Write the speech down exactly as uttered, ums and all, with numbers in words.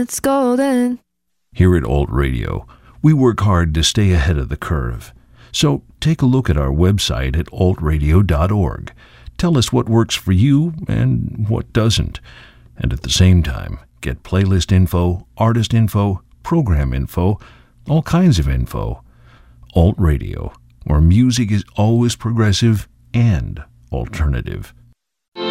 It's golden. Here at Alt Radio, we work hard to stay ahead of the curve. So take a look at our website at alt radio dot org. Tell us what works for you and what doesn't. And at the same time, get playlist info, artist info, program info, all kinds of info. Alt Radio, where music is always progressive and alternative.